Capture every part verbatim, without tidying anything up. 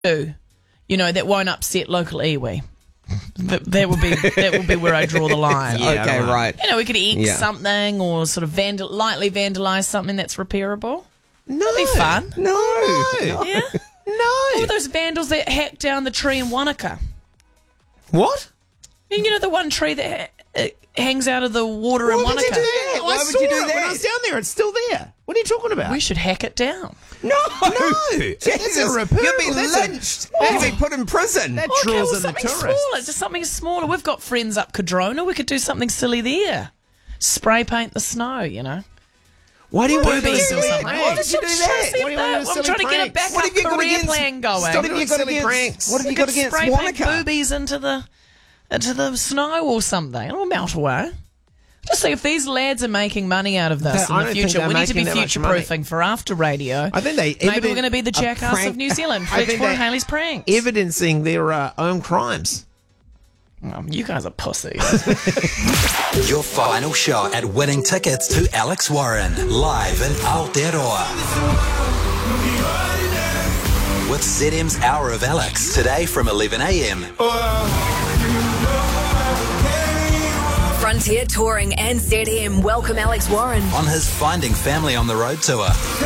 do, you know, that won't upset local iwi. That, that would be that would be where I draw the line. Yeah, okay, right. right. You know, we could X Yeah. something or sort of vandal, lightly vandalise something that's repairable. No. That'd be fun. No. No. Yeah. No. All those vandals that hacked down the tree in Wanaka. What? You know the one tree that ha- uh, hangs out of the water Why in would Wanaka? you do that? Why I would saw you do it when that? I was down there. It's still there. What are you talking about? We should hack it down. No. No. Jesus. That's a repair. You'll be That's a- lynched. You'll be put in prison. That Okay, draws well, in the something tourists. smaller. Just something smaller. We've got friends up Cadrona. We could do something silly there. Spray paint the snow, you know. Why do you want to do a Boobies or silly something. prank? Well, just you trying do to that? see What do if you want to the- do I'm silly trying to get a pranks? backup What have you got career against- plan going. What have you got Silly against? pranks. What have We you got could against spray paint Wanaka? boobies into the into the snow or something. It'll melt away. Just see if these lads are making money out of this They- I in don't the think future. they're We need to be making that much future money. proofing for after radio. I think they Maybe evident- we're going to be the a jackass prank- of New Zealand. I think Fletchmore and they- Haley's pranks. Evidencing their uh, own crimes. Oh, you guys are pussies. Your final shot at winning tickets to Alex Warren live in Aotearoa. With Z M's Hour of Alex today from eleven a m. Frontier Touring and Z M welcome Alex Warren. on his Finding Family on the Road tour.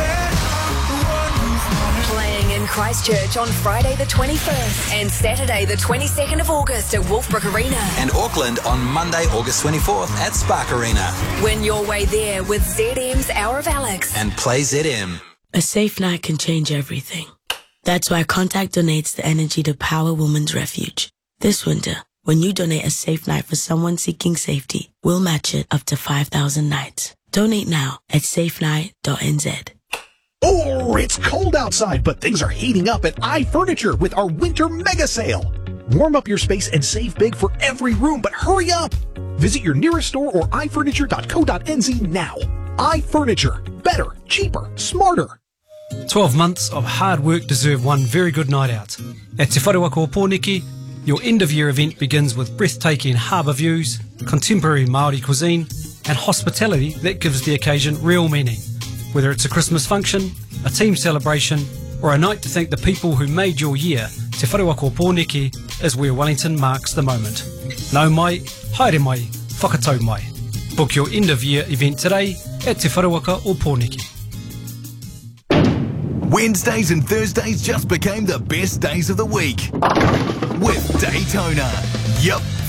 Playing in Christchurch on Friday the twenty-first and Saturday the twenty-second of August at Wolfbrook Arena. And Auckland on Monday, August twenty-fourth at Spark Arena. Win your way there with Z M's Hour of Alex. And play Z M. A safe night can change everything. That's why Contact donates the energy to Power Women's Refuge. This winter, when you donate a safe night for someone seeking safety, we'll match it up to five thousand nights. Donate now at safenight dot n z. Oh, it's cold outside, but things are heating up at iFurniture with our winter mega sale. Warm up your space and save big for every room, but hurry up! Visit your nearest store or i furniture dot co dot n z now. iFurniture. Better, cheaper, smarter. twelve months of hard work deserve one very good night out. At Te Wharewako Pōneke, your end-of-year event begins with breathtaking harbour views, contemporary Māori cuisine, and hospitality that gives the occasion real meaning. Whether it's a Christmas function, a team celebration, or a night to thank the people who made your year, Te Wharewako Pōneke is where Wellington marks the moment. Nau mai, haere mai, whakatau mai. Book your end-of-year event today at Te Wharewaka o Pōneke. Wednesdays and Thursdays just became the best days of the week with Daytona. Yep.